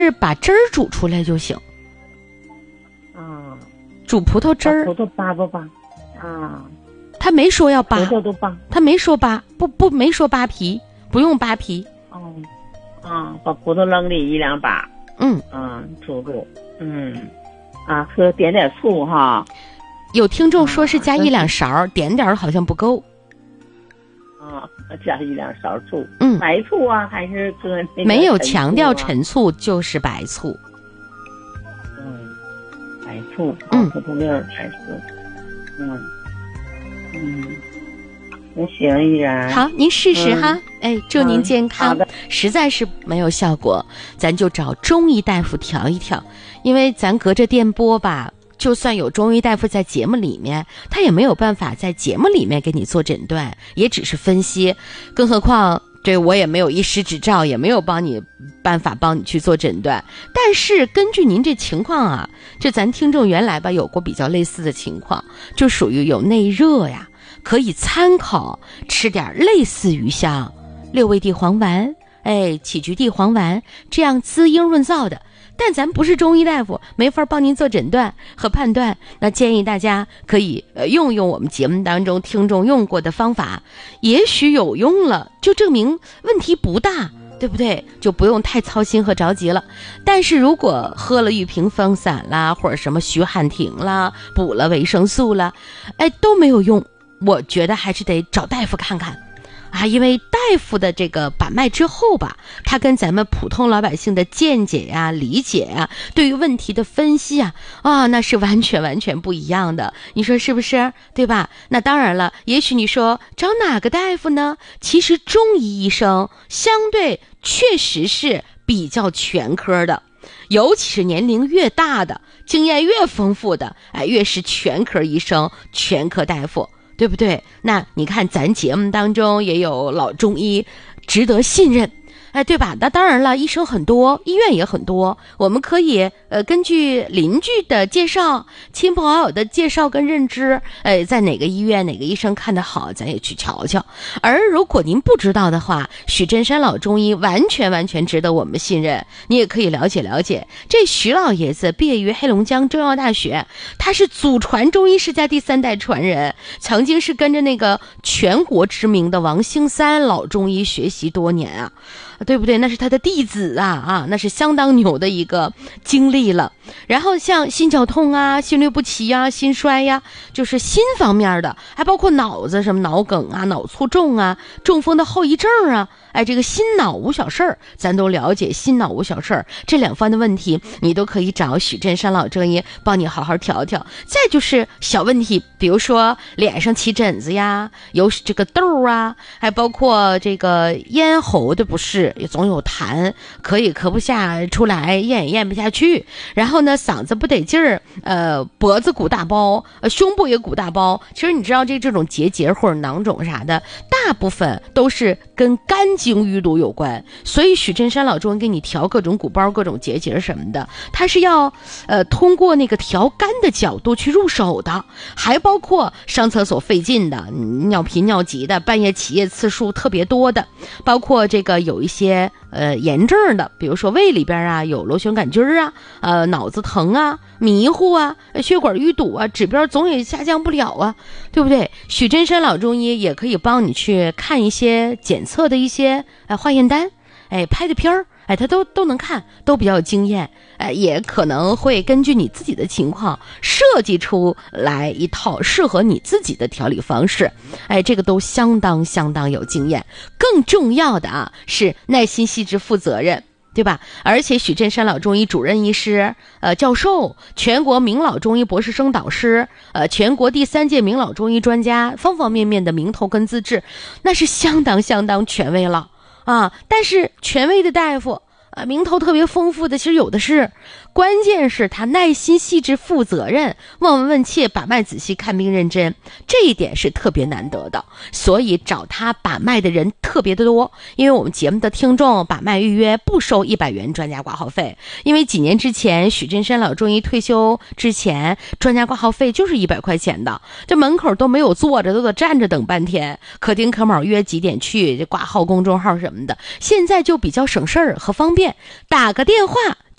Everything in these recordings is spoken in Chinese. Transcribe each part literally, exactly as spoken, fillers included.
是把汁儿煮出来就行。 啊， 煮葡萄汁儿。 葡萄扒不扒？啊， 他没说要扒， 葡萄都扒。 他没说扒，不不没说扒皮，不用扒皮。 哦，啊，把葡萄扔里一两把。 嗯嗯，煮煮。嗯，啊，喝点点醋哈。 有听众说是加一两勺，啊、点点好像不够。 啊，加一两勺醋。 嗯， 白醋啊，还是搁那个、啊？ 没有强调陈醋，就是白醋。 嗯，白醋， 嗯， 葡萄粒儿白醋。嗯嗯，那行，依然好，您试试哈。嗯、哎，祝您健康。 嗯、好的， 实在是没有效果，咱就找中医大夫调一调，因为咱隔着电波吧。就算有中医大夫在节目里面，他也没有办法在节目里面给你做诊断，也只是分析。更何况这我也没有医师执照，也没有帮你办法帮你去做诊断。但是根据您这情况啊，这咱听众原来吧有过比较类似的情况，就属于有内热呀，可以参考吃点类似于像六味地黄丸、哎杞菊地黄丸这样滋阴润燥的。但咱不是中医大夫，没法帮您做诊断和判断。那建议大家可以呃用用我们节目当中听众用过的方法，也许有用了，就证明问题不大，对不对？就不用太操心和着急了。但是如果喝了玉屏风散啦，或者什么徐汉庭啦，补了维生素啦，哎都没有用，我觉得还是得找大夫看看。啊，因为大夫的这个把脉之后吧，他跟咱们普通老百姓的见解呀、理解呀，对于问题的分析啊，啊，那是完全完全不一样的。你说是不是？对吧？那当然了，也许你说找哪个大夫呢？其实中医医生相对确实是比较全科的，尤其是年龄越大的、经验越丰富的，哎，越是全科医生、全科大夫。对不对？那你看咱节目当中也有老中医，值得信任，哎，对吧？那当然了，医生很多，医院也很多，我们可以呃根据邻居的介绍、亲朋好友的介绍跟认知，呃，在哪个医院哪个医生看得好，咱也去瞧瞧。而如果您不知道的话，许真山老中医完全完全值得我们信任，你也可以了解了解。这许老爷子毕业于黑龙江中药大学，他是祖传中医世家第三代传人，曾经是跟着那个全国知名的王兴三老中医学习多年啊。对不对？那是他的弟子啊啊，那是相当牛的一个经历了。然后像心绞痛啊、心律不齐啊、心衰呀、啊，就是心方面的，还包括脑子什么脑梗啊、脑卒中啊、中风的后遗症啊，哎，这个心脑无小事儿，咱都了解。心脑无小事儿这两方的问题，你都可以找许振山老中医帮你好好调调。再就是小问题，比如说脸上起疹子呀，有这个痘啊，还包括这个咽喉的不适。也总有痰，咳也咳不下出来，咽也咽不下去，然后呢嗓子不得劲儿，呃脖子鼓大包，呃胸部也鼓大包。其实你知道这这种结节或者囊肿啥的，大部分都是跟肝经淤堵有关。所以许振山老中医给你调各种鼓包、各种结节什么的，他是要呃通过那个调肝的角度去入手的。还包括上厕所费劲的、尿频尿急的、半夜起夜次数特别多的，包括这个有一些些呃炎症的，比如说胃里边啊有螺旋杆菌啊，呃脑子疼啊、迷糊啊、血管淤堵啊，指标总也下降不了啊，对不对？许真山老中医也可以帮你去看一些检测的一些呃化验单，哎拍的片儿，哎他都都能看，都比较有经验，哎也可能会根据你自己的情况设计出来一套适合你自己的调理方式，哎这个都相当相当有经验。更重要的啊是耐心细致负责任，对吧？而且许振山老中医主任医师、呃教授，全国名老中医博士生导师，呃全国第三届名老中医专家，方方面面的名头跟资质，那是相当相当权威了啊！但是权威的大夫啊，名头特别丰富的其实有的是，关键是他耐心细致负责任，望闻问切，把脉仔细，看病认真，这一点是特别难得的。所以找他把脉的人特别的多，因为我们节目的听众把脉预约不收一百元专家挂号费，因为几年之前许振山老中医退休之前，专家挂号费就是一百块钱的，这门口都没有坐着，都得站着等半天，可丁可卯约几点去，这挂号公众号什么的，现在就比较省事儿和方便，打个电话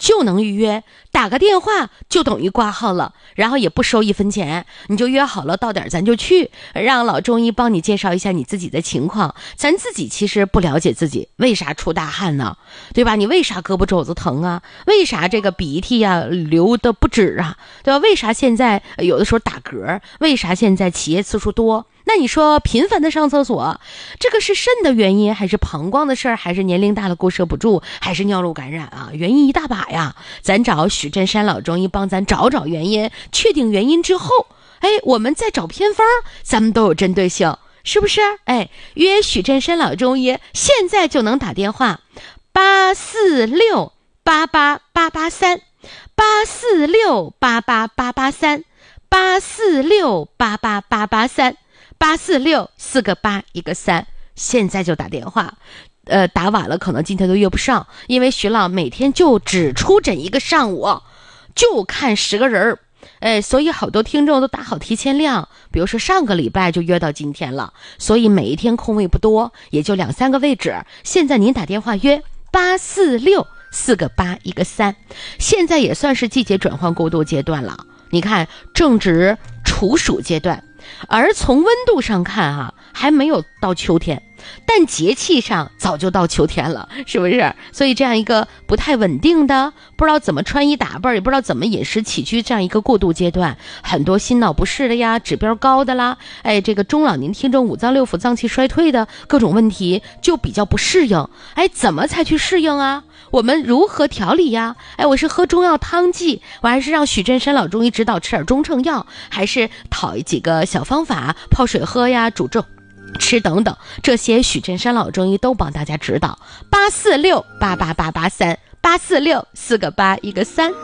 就能预约，打个电话就等于挂号了，然后也不收一分钱，你就约好了到点咱就去，让老中医帮你介绍一下你自己的情况。咱自己其实不了解自己为啥出大汗呢，对吧？你为啥胳膊肘子疼啊？为啥这个鼻涕呀、啊、流的不止啊，对吧？为啥现在有的时候打嗝？为啥现在起夜次数多？那你说频繁的上厕所，这个是肾的原因，还是膀胱的事儿，还是年龄大了固摄不住，还是尿路感染啊？原因一大把呀。咱找许振山老中医帮咱找找原因，确定原因之后，哎，我们再找偏方，咱们都有针对性，是不是？哎，约许振山老中医，现在就能打电话，八四六八八八八三，八四六八八八八三，八四六八八八八三。八四六四个八一个三，现在就打电话，呃，打晚了可能今天都约不上，因为徐老每天就只出诊一个上午，就看十个人儿，哎，所以好多听众都打好提前量，比如说上个礼拜就约到今天了，所以每一天空位不多，也就两三个位置。现在您打电话约八四六四个八一个三，现在也算是季节转换过渡阶段了。你看，正值处暑阶段。而从温度上看啊，还没有到秋天，但节气上早就到秋天了，是不是？所以这样一个不太稳定的，不知道怎么穿衣打扮，也不知道怎么饮食起居，这样一个过渡阶段，很多心脑不适的呀，指标高的啦，哎，这个中老年听众五脏六腑脏器衰退的各种问题就比较不适应。哎，怎么才去适应啊？我们如何调理呀？哎，我是喝中药汤剂，我还是让许振山老中医指导吃点中成药，还是讨几个小方法泡水喝呀，煮粥吃等等，这些许振山老中医都帮大家指导。八四六八八八八三，八四六四个八一个三。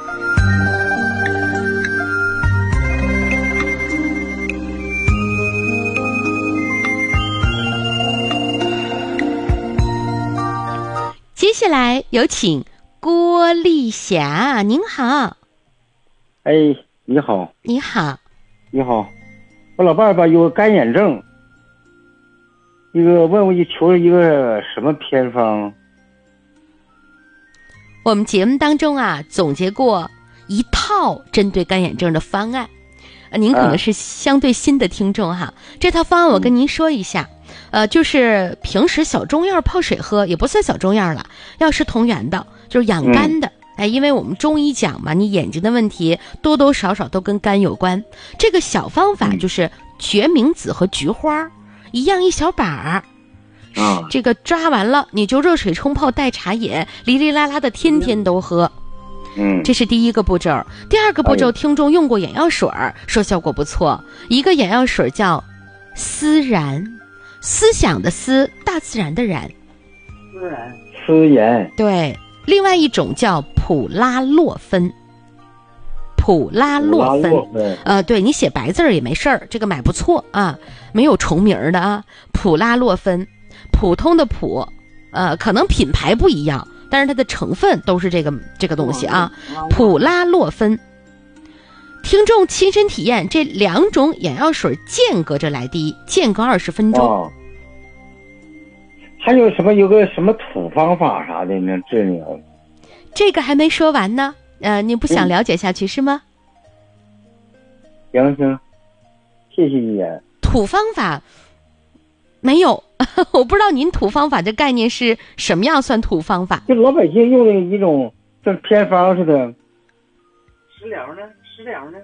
接下来有请郭丽霞，您好。 哎，你好。 你好。 你好，我老伴儿吧有个干眼症，一个问我一求一个什么偏方。 我们节目当中啊总结过一套针对干眼症的方案，呃，您可能是相对新的听众哈，啊、这套方案我跟您说一下。嗯呃，就是平时小中药泡水喝，也不算小中药了，药食同源的，就是养肝的。嗯、哎，因为我们中医讲嘛，你眼睛的问题多多少少都跟肝有关。这个小方法就是决明子和菊花、嗯、一样一小把儿，啊，这个抓完了你就热水冲泡代茶饮，哩哩啦啦的天天都喝。嗯，这是第一个步骤。第二个步骤，哎、听众用过眼药水说效果不错，一个眼药水叫思然。思想的思，大自然的然， 思然思言。 对，另外一种叫普拉洛芬，普拉洛芬，呃，对你写白字儿也没事儿，这个买不错啊，没有重名的啊。普拉洛芬，普通的普，呃，可能品牌不一样，但是它的成分都是这个这个东西啊。普拉洛芬。听众亲身体验，这两种眼药水间隔着来滴，间隔二十分钟。哦， 还有什么有个什么土方法啥的呢？治疗这个还没说完呢。呃，你不想了解下去、嗯、是吗？ 行行，谢谢你。 土方法没有，我不知道您土方法这概念是什么样算土方法？ 就老百姓用的一种像偏方似的。食疗呢？食疗呢？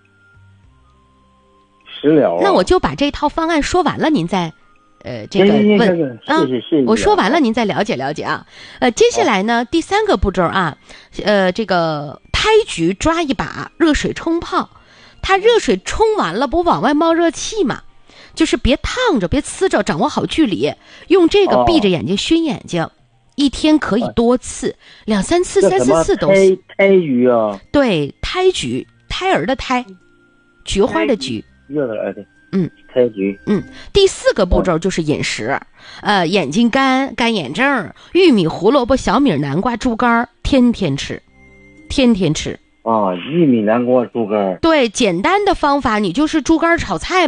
食疗、啊。 那我就把这套方案说完了，您再，呃，这个问啊，谢谢谢谢。 我说完了，您再了解了解啊。呃，接下来呢，第三个步骤啊，呃，这个胎菊抓一把，热水冲泡，它热水冲完了，不往外冒热气嘛？就是别烫着，别呲着，掌握好距离，用这个闭着眼睛熏眼睛。哦，一天可以多次，两三次、三四次都行。 胎胎菊啊， 对，胎菊，胎儿的胎，菊花的菊。 热的儿的， 嗯， 胎菊。 嗯，第四个步骤就是饮食，嗯、呃，眼睛干、干眼症，玉米、胡萝卜、小米、南瓜、猪肝，天天吃，天天吃。 啊，玉米、南瓜、猪肝。 对，简单的方法，你就是猪肝炒菜呗。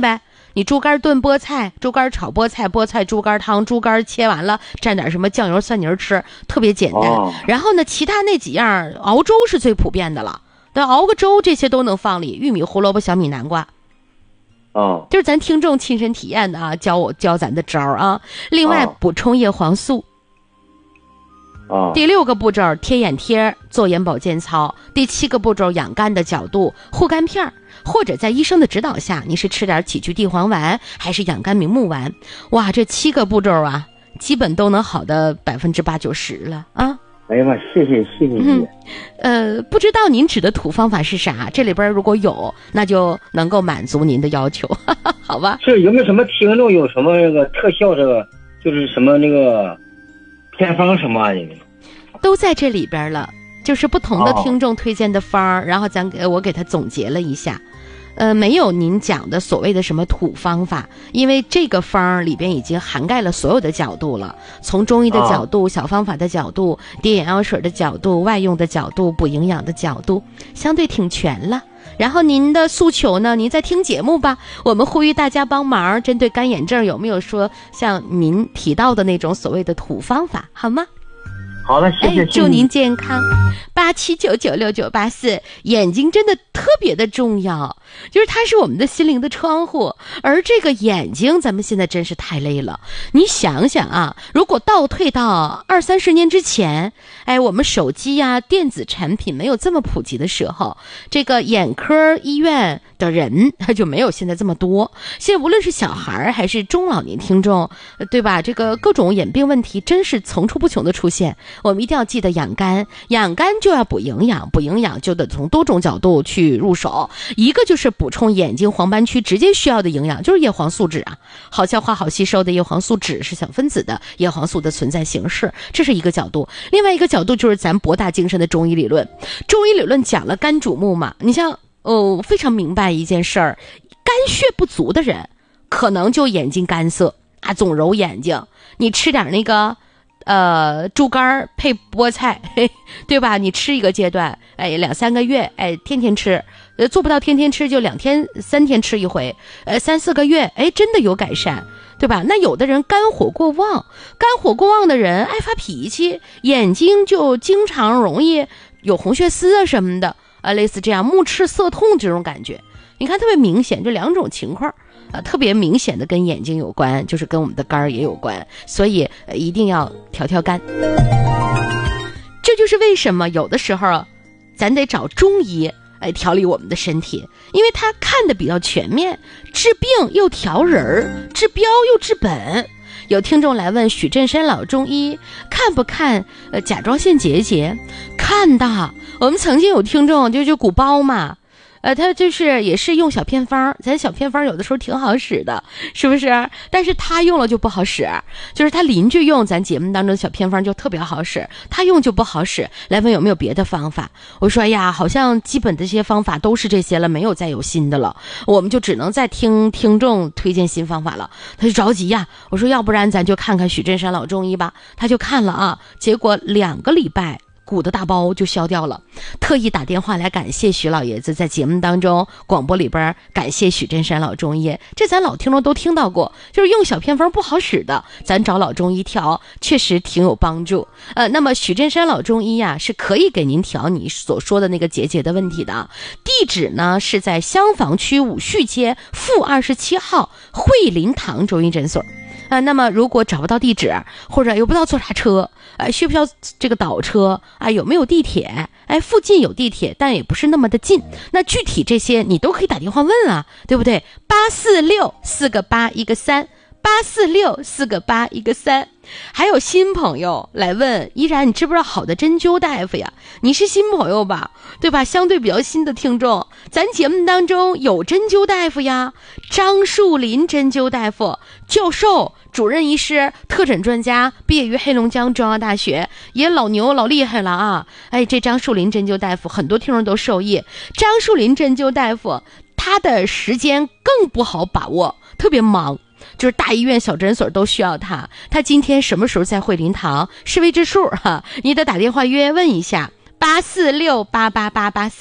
你猪肝炖菠菜，猪肝炒菠菜，菠菜猪肝汤，猪肝切完了蘸点什么酱油蒜泥吃，特别简单、哦、然后呢其他那几样熬粥是最普遍的了，但熬个粥这些都能放里，玉米胡萝卜小米南瓜哦， 就是咱听众亲身体验的啊，教我教咱的招啊。另外、哦、补充叶黄素。 哦， 第六个步骤贴眼贴做眼保健操，第七个步骤养肝的角度护肝片，或者在医生的指导下，你是吃点杞菊地黄丸还是养肝明目丸。哇，这七个步骤啊，基本都能好的百分之八九十了啊。 哎呀妈，谢谢谢谢你、 嗯。呃，不知道您指的土方法是啥？这里边如果有，那就能够满足您的要求，哈哈，好吧？ 是有没有什么听众有什么那个特效这个，就是什么那个偏方什么玩意的？ 都在这里边了，就是不同的听众推荐的方、哦、然后咱给我给他总结了一下。呃，没有您讲的所谓的什么土方法，因为这个方里边已经涵盖了所有的角度了，从中医的角度、哦、小方法的角度、滴眼药水的角度、外用的角度、补营养的角度，相对挺全了。然后您的诉求呢，您再听节目吧，我们呼吁大家帮忙，针对干眼症有没有说像您提到的那种所谓的土方法，好吗？ 好的，谢谢。 哎，祝您健康。八七九九六九八四，眼睛真的特别的重要，就是它是我们的心灵的窗户，而这个眼睛咱们现在真是太累了。你想想啊，如果倒退到二三十年之前，哎，我们手机呀、啊、电子产品没有这么普及的时候，这个眼科医院的人他就没有现在这么多。现在无论是小孩还是中老年听众，对吧？这个各种眼病问题真是层出不穷的出现。我们一定要记得养肝，养肝就要补营养，补营养就得从多种角度去入手。一个就是补充眼睛黄斑区直接需要的营养，就是叶黄素酯啊，好消化好吸收的叶黄素酯是小分子的叶黄素的存在形式，这是一个角度。另外一个角度就是咱博大精深的中医理论，中医理论讲了肝主目嘛，你像哦，非常明白一件事儿，肝血不足的人可能就眼睛干涩啊，总揉眼睛，你吃点那个呃，猪肝配菠菜，嘿，对吧？你吃一个阶段，哎，两三个月，哎，天天吃，呃，做不到天天吃，就两天、三天吃一回，呃，三四个月，哎，真的有改善，对吧？那有的人肝火过旺，肝火过旺的人爱发脾气，眼睛就经常容易有红血丝啊什么的，啊，类似这样目赤涩痛这种感觉，你看特别明显，这两种情况。呃，特别明显的跟眼睛有关，就是跟我们的肝也有关，所以、呃、一定要调调肝。这就是为什么有的时候咱得找中医哎调理我们的身体，因为他看的比较全面，治病又调人，治标又治本。有听众来问许振山老中医看不看呃甲状腺结节？看的，我们曾经有听众就就鼓包嘛。呃，他就是也是用小偏方，咱小偏方有的时候挺好使的，是不是？但是他用了就不好使，就是他邻居用咱节目当中的小偏方就特别好使，他用就不好使。来问有没有别的方法？我说哎呀，好像基本的这些方法都是这些了，没有再有新的了，我们就只能再听听众推荐新方法了。他就着急呀，我说要不然咱就看看许振山老中医吧。他就看了啊，结果两个礼拜。鼓的大包就消掉了，特意打电话来感谢许老爷子，在节目当中广播里边感谢许振山老中医，这咱老听众都听到过，就是用小偏方不好使的，咱找老中医调确实挺有帮助。呃，那么许振山老中医呀、啊、是可以给您调你所说的那个结节的问题的，地址呢是在襄坊区五序街负二十七号惠林堂中医诊所。啊、呃，那么如果找不到地址，或者又不知道坐啥车，哎、呃，需不需要这个倒车？啊、呃，有没有地铁？哎，附近有地铁，但也不是那么的近。那具体这些你都可以打电话问啊，对不对？八四六四个八一个三，八四六四个八一个三。还有新朋友来问，依然你知不知道好的针灸大夫呀？你是新朋友吧，对吧？相对比较新的听众，咱节目当中有针灸大夫呀，张树林针灸大夫，教授、主任医师、特诊专家，毕业于黑龙江中央大学，也老牛老厉害了啊！哎，这张树林针灸大夫，很多听众都受益。张树林针灸大夫，他的时间更不好把握，特别忙。就是大医院小诊所都需要他，他今天什么时候在惠林堂是未知数哈，你得打电话约问一下，八四六八八八八三，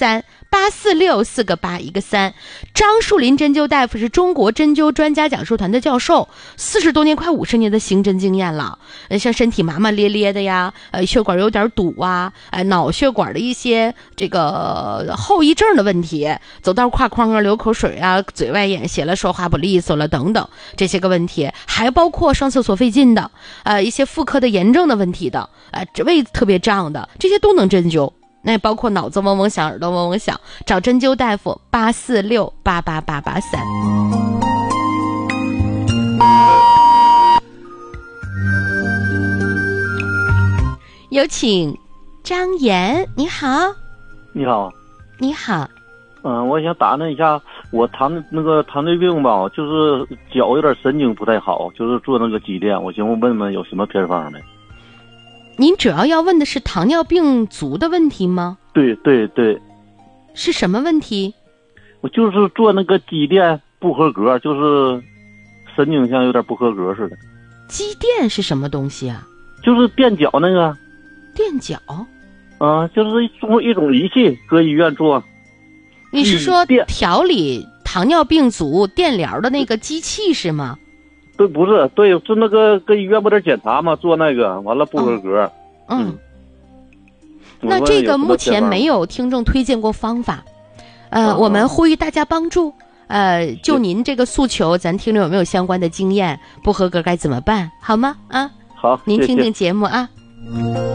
八四六四个八一个三。张树林针灸大夫是中国针灸专家讲述团的教授，四十多年快五十年的行针经验了。呃，像身体麻麻咧咧的呀，呃，血管有点堵啊，呃，脑血管的一些这个后遗症的问题，走道跨框啊，流口水啊，嘴外眼斜了，说话不利索了等等这些个问题，还包括上厕所费劲的，呃，一些妇科的炎症的问题的，呃，胃特别胀的，这些都能针灸。那也包括脑子嗡嗡响，耳朵嗡嗡响，找针灸大夫八四六八八八八三。有请张岩，你好。 你好。 你好。 嗯，我想打听一下，我糖那个糖尿病吧，就是脚有点神经不太好，就是做那个肌电，我寻思问问有什么偏方没？ 您主要要问的是糖尿病足的问题吗？ 对对对。 是什么问题？ 我就是做那个肌电不合格，就是神经像有点不合格似的。 肌电是什么东西啊？ 就是垫脚那个。 垫脚？ 啊，就是一种一种仪器，搁医院做。 你是说调理糖尿病足电疗的那个机器是吗？ 对，不是，对，是那个跟医院不得检查嘛，做那个完了不合格。 嗯。嗯，那这个目前没有听众推荐过方法，呃，哦、我们呼吁大家帮助。呃，就您这个诉求，咱听众有没有相关的经验？不合格该怎么办？好吗？啊， 好， 您听听节目啊。